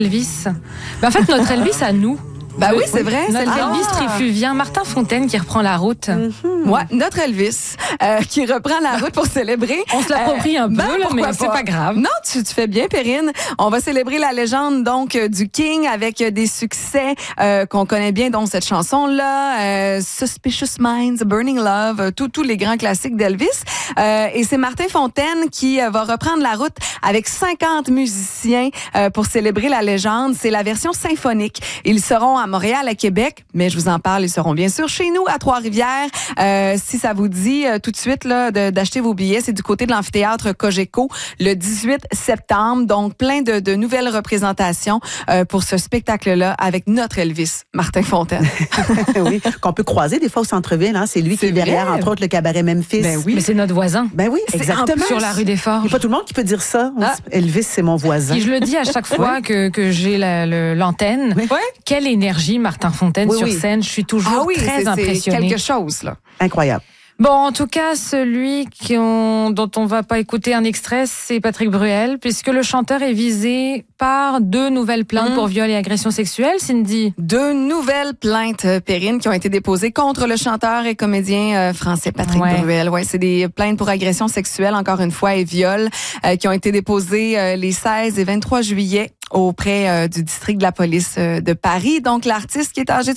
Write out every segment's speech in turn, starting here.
Elvis. En fait, notre Elvis à nous. Ben oui, c'est vrai. Notre Elvis Trifluvien, Martin Fontaine qui reprend la route. Ouais, notre Elvis qui reprend la route pour célébrer. On se l'approprie un peu, là, mais c'est pas grave. Non, tu fais bien, Perrine. On va célébrer la légende donc du King avec des succès qu'on connaît bien, dont cette chanson-là, Suspicious Minds, Burning Love, tous les grands classiques d'Elvis. Et c'est Martin Fontaine qui va reprendre la route avec 50 musiciens pour célébrer la légende. C'est la version symphonique. Ils seront à Montréal, à Québec, mais je vous en parle, ils seront bien sûr chez nous à Trois-Rivières. Si ça vous dit tout de suite là d'acheter vos billets, c'est du côté de l'amphithéâtre Cogeco le 18 septembre. Donc plein de nouvelles représentations pour ce spectacle-là avec notre Elvis, Martin Fontaine. Oui, qu'on peut croiser des fois au centre-ville. Hein. C'est lui qui est derrière, vrai. entre autres, le cabaret Memphis. Ben oui. Mais c'est notre voisin. Ben oui, exactement. Sur la rue des Forges. Il n'y a pas tout le monde qui peut dire ça. Elvis, c'est mon voisin. Et je le dis à chaque fois que j'ai l'antenne. Ouais. Quelle énergie, Martin Fontaine, sur scène. Je suis toujours très impressionnée. C'est quelque chose, là. Incroyable. Bon, en tout cas, celui dont on va pas écouter un extrait, c'est Patrick Bruel, puisque le chanteur est visé par 2 nouvelles plaintes pour viol et agression sexuelle, Cindy. 2 nouvelles plaintes, Perrine, qui ont été déposées contre le chanteur et comédien français Patrick Bruel. Ouais, c'est des plaintes pour agression sexuelle, encore une fois, et viol, qui ont été déposées les 16 et 23 juillet auprès du district de la police de Paris. Donc, l'artiste qui est âgé de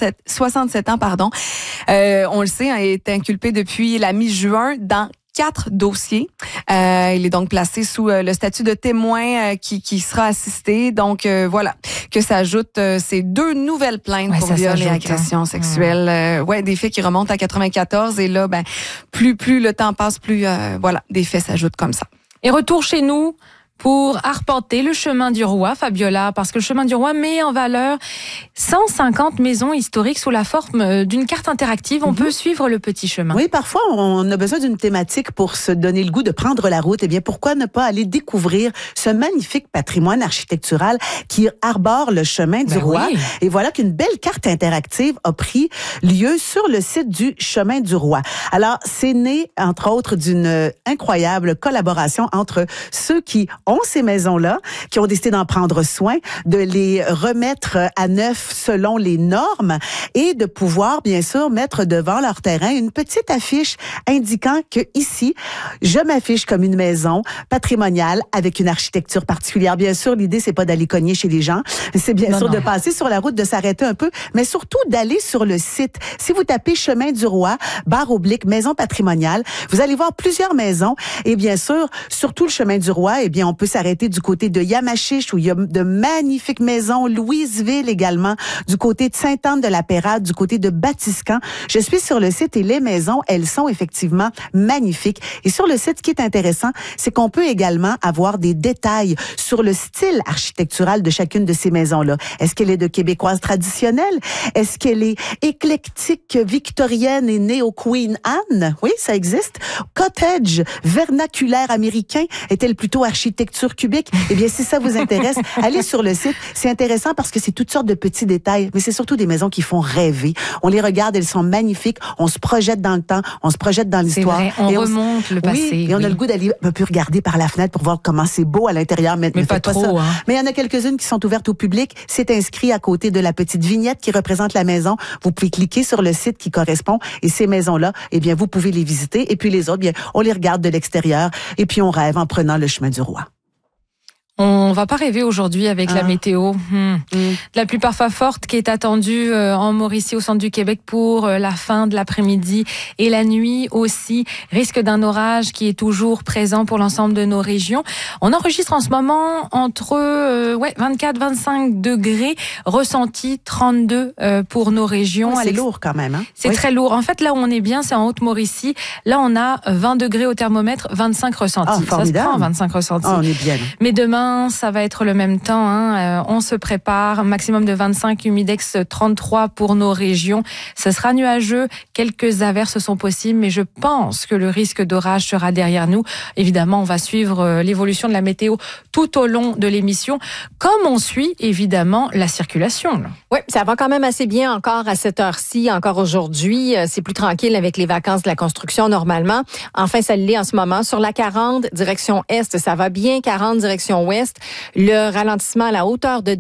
67 ans, on le sait, est inculpé depuis la mi-juin dans 4 dossiers. Il est donc placé sous le statut de témoin qui sera assisté. Donc, voilà, que s'ajoutent ces 2 nouvelles plaintes pour viol et agression sexuelle. Des faits qui remontent à 94. Et là, plus le temps passe, plus, des faits s'ajoutent comme ça. Et retour chez nous pour arpenter le chemin du roi, Fabiola, parce que le chemin du roi met en valeur 150 maisons historiques sous la forme d'une carte interactive. On peut suivre le petit chemin. Oui, parfois, on a besoin d'une thématique pour se donner le goût de prendre la route. Eh bien, pourquoi ne pas aller découvrir ce magnifique patrimoine architectural qui arbore le chemin du roi? Oui. Et voilà qu'une belle carte interactive a pris lieu sur le site du chemin du roi. Alors, c'est né, entre autres, d'une incroyable collaboration entre ceux qui ont ces maisons-là, qui ont décidé d'en prendre soin, de les remettre à neuf selon les normes et de pouvoir, bien sûr, mettre devant leur terrain une petite affiche indiquant que ici, je m'affiche comme une maison patrimoniale avec une architecture particulière. Bien sûr, l'idée, c'est pas d'aller cogner chez les gens, c'est bien sûr de passer sur la route, de s'arrêter un peu, mais surtout d'aller sur le site. Si vous tapez Chemin du Roi, / maison patrimoniale, vous allez voir plusieurs maisons et bien sûr, surtout le Chemin du Roi, eh bien, on peut s'arrêter du côté de Yamachiche où il y a de magnifiques maisons, Louisville également, du côté de Sainte-Anne-de-la-Pérade, du côté de Batiscan. Je suis sur le site et les maisons, elles sont effectivement magnifiques. Et sur le site, ce qui est intéressant, c'est qu'on peut également avoir des détails sur le style architectural de chacune de ces maisons-là. Est-ce qu'elle est de québécoise traditionnelle? Est-ce qu'elle est éclectique, victorienne et née au Queen Anne? Oui, ça existe. Cottage, vernaculaire américain. Est-elle plutôt architecture cubique? Eh bien, si ça vous intéresse, allez sur le site. C'est intéressant parce que c'est toutes sortes de petits détails, mais c'est surtout des maisons qui font rêver. On les regarde, elles sont magnifiques. On se projette dans le temps, on se projette dans l'histoire. C'est vrai, on remonte le passé. Oui, et on a le goût d'aller un peu regarder par la fenêtre pour voir comment c'est beau à l'intérieur. Mais pas trop, ça. Hein. Mais il y en a quelques-unes qui sont ouvertes au public. C'est inscrit à côté de la petite vignette qui représente la maison. Vous pouvez cliquer sur le site qui correspond et ces maisons-là, eh bien, vous pouvez les visiter. Et puis les autres, bien, on les regarde de l'extérieur et puis on rêve en prenant le chemin du roi. On va pas rêver aujourd'hui avec la météo. La pluie parfois forte qui est attendue en Mauricie, au centre du Québec pour la fin de l'après-midi et la nuit aussi. Risque d'un orage qui est toujours présent pour l'ensemble de nos régions. On enregistre en ce moment entre 24-25 degrés, ressenti 32 pour nos régions. C'est lourd quand même. Hein? C'est très lourd. En fait, là où on est bien, c'est en Haute-Mauricie. Là, on a 20 degrés au thermomètre, 25 ressentis. Ça se prend 25 ressentis. On est bien. Mais demain, ça va être le même temps. On se prépare. Maximum de 25, humidex 33 pour nos régions. Ce sera nuageux. Quelques averses sont possibles, mais je pense que le risque d'orage sera derrière nous. Évidemment, on va suivre l'évolution de la météo tout au long de l'émission, comme on suit évidemment la circulation. Oui, ça va quand même assez bien encore à cette heure-ci, encore aujourd'hui. C'est plus tranquille avec les vacances de la construction normalement. Enfin, ça l'est en ce moment. Sur la 40, direction Est, ça va bien. 40, direction Ouest. Le ralentissement à la hauteur de